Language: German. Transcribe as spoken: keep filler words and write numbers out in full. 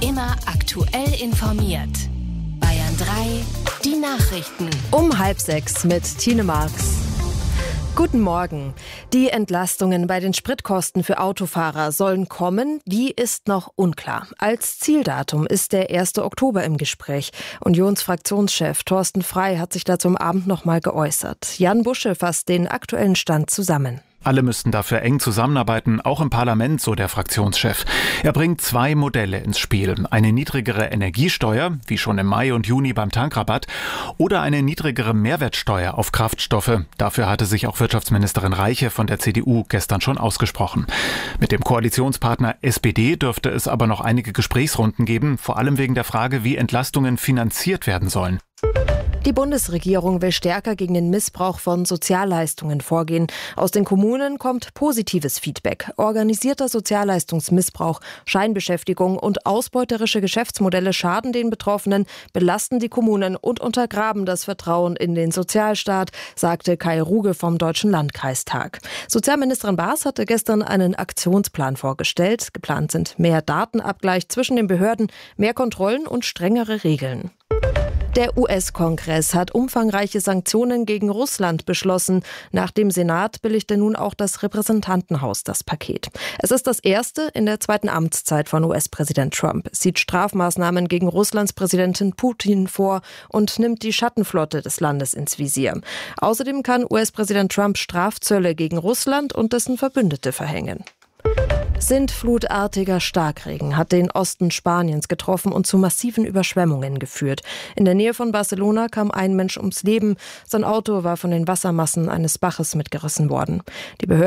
Immer aktuell informiert. Bayern drei, die Nachrichten. Um halb sechs mit Tine Marx. Guten Morgen. Die Entlastungen bei den Spritkosten für Autofahrer sollen kommen. Wie ist noch unklar. Als Zieldatum ist der erste Oktober im Gespräch. Unionsfraktionschef Thorsten Frey hat sich dazu am Abend noch mal geäußert. Jan Busche fasst den aktuellen Stand zusammen. Alle müssten dafür eng zusammenarbeiten, auch im Parlament, so der Fraktionschef. Er bringt zwei Modelle ins Spiel. Eine niedrigere Energiesteuer, wie schon im Mai und Juni beim Tankrabatt, oder eine niedrigere Mehrwertsteuer auf Kraftstoffe. Dafür hatte sich auch Wirtschaftsministerin Reiche von der C D U gestern schon ausgesprochen. Mit dem Koalitionspartner S P D dürfte es aber noch einige Gesprächsrunden geben, vor allem wegen der Frage, wie Entlastungen finanziert werden sollen. Die Bundesregierung will stärker gegen den Missbrauch von Sozialleistungen vorgehen. Aus den Kommunen kommt positives Feedback. Organisierter Sozialleistungsmissbrauch, Scheinbeschäftigung und ausbeuterische Geschäftsmodelle schaden den Betroffenen, belasten die Kommunen und untergraben das Vertrauen in den Sozialstaat, sagte Kai Ruge vom Deutschen Landkreistag. Sozialministerin Baas hatte gestern einen Aktionsplan vorgestellt. Geplant sind mehr Datenabgleich zwischen den Behörden, mehr Kontrollen und strengere Regeln. Der U S-Kongress hat umfangreiche Sanktionen gegen Russland beschlossen. Nach dem Senat billigte nun auch das Repräsentantenhaus das Paket. Es ist das erste in der zweiten Amtszeit von U S-Präsident Trump. Es sieht Strafmaßnahmen gegen Russlands Präsidenten Putin vor und nimmt die Schattenflotte des Landes ins Visier. Außerdem kann U S-Präsident Trump Strafzölle gegen Russland und dessen Verbündete verhängen. Sintflutartiger Starkregen hat den Osten Spaniens getroffen und zu massiven Überschwemmungen geführt. In der Nähe von Barcelona kam ein Mensch ums Leben. Sein Auto war von den Wassermassen eines Baches mitgerissen worden. Die Behörden